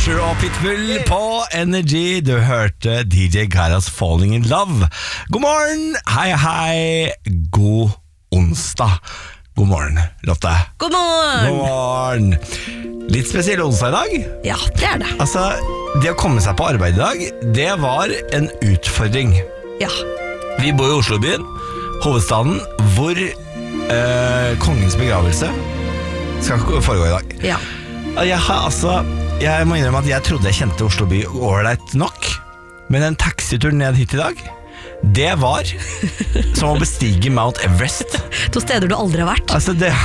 Usher og Pitbull på Energy. Du hørte DJ Kairas Falling in Love. God morgen, hei, god onsdag. God morgen, Lotte. God morgen. God morgen. Litt spesiell onsdag i dag. Ja, det er det. Altså, det å komme seg på arbeid i dag, det var en utfordring. Ja. Vi bor i Oslobyen, hovedstaden, hvor kongens begravelse skal foregå i dag. Ja. Jeg må innrømme at jeg trodde jeg kjente Oslo by ålreit nok, men en taxitur ned hit i dag, det var som å bestige Mount Everest. 2 steder du aldri har vært.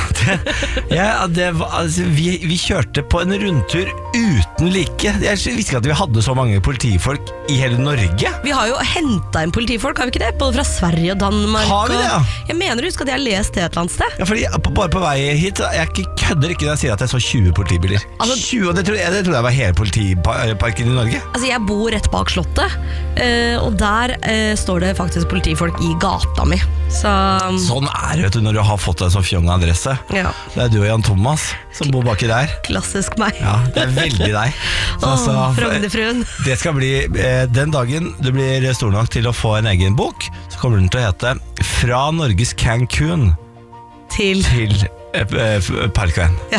Vi kjørte på en rundtur uten like. Jeg visste ikke at vi hadde så mange politifolk i hele Norge. Vi har jo hentet inn politifolk, har vi ikke det? Både fra Sverige og Danmark. Har vi det, ja? Jeg mener du husker at jeg har lest det et eller annet sted. Ja, fordi bare på vei hit, jeg kødder ikke når jeg sier at jeg så 20 politibiler. 20, og det trodde jeg var hele politiparken i Norge. Altså, jeg bor rett bak slottet, og der står det faktisk politifolk i gata mi. Sånn er det, vet du, når du har fått en sånn fjong adresse. Ja. Det er du og Jan Thomas som bor baki der. Klassisk meg. Ja, det er veldig deg. Frognerfruen. Det skal bli, den dagen du blir stor nok til å få en egen bok, så kommer den til å hete Fra Norges Cancun til Parkveien. Ja.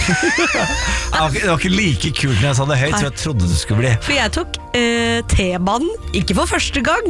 Det var ikke like kult når jeg sa det høyt, så jeg trodde det skulle bli. For jeg tok T-banen, ikke for første gang,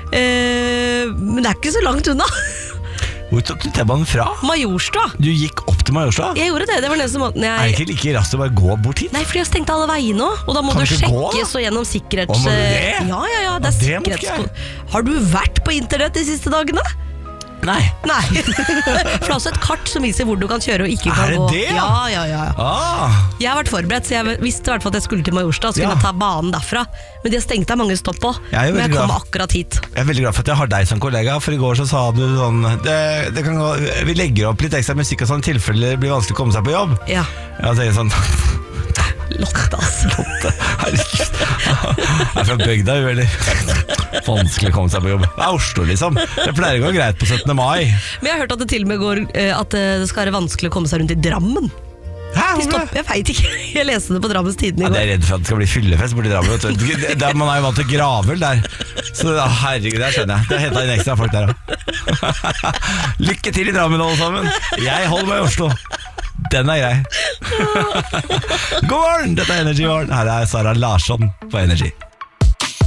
men det er ikke så langt unna. Hvor tok du T-banen fra? Majorstua. Du gikk opp til Majorstua? Jeg gjorde det, det var den eneste måten Er det ikke like raskt å bare gå bort hit? Nei, fordi jeg stengte alle veiene også, og da må Kan du du ikke gå, sjekkes og gjennom sikkerhets... Må du det? Ja, det er må ikke jeg. Har du vært på internett de siste dagene? Nei. For det er også et kart som viser hvor du kan kjøre og ikke kan gå. Er det det? Ja. Ah. Jeg har vært forberedt, så jeg visste i hvert fall at jeg skulle til Majorstua, så kunne jeg ta banen derfra. Men de har stengt deg mange stopp på. Men jeg kom akkurat hit. Jeg er veldig glad for at jeg har deg som kollega, for i går så sa du sånn det kan gå, vi legger opp litt ekstra musikk og sånn i tilfelle det blir vanskelig å komme seg på jobb. Ja. Jeg tenker sånn Lotte, altså. Herregud. Jeg er fra bygda, veldig vanskelig å komme seg på jobb. Det er Oslo, liksom. Det pleier å gå greit på 17. mai. Men jeg har hørt at det til og med går at det skal være vanskelig å komme seg rundt i Drammen. Jeg vet ikke, jeg leste det på Drammens Tidende i går. Jeg er redd for at det skal bli fyllefest borti Drammen. Man er jo vant til gravøl der. Så herregud, det skjønner jeg. Det har hentet inn ekstra folk der også. Lykke til i Drammen alle sammen. Jeg holder meg i Oslo. Den er grei. God morgen, dette er Energy Morgen. Her er Sara Larsson på Energy.